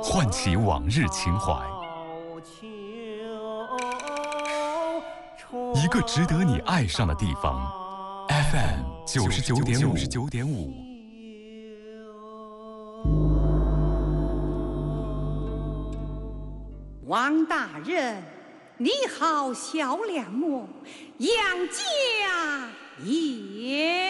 唤起往日情怀。一个值得你爱上的地方 ，FM 99.5。 王大人，你好，小良我杨家也。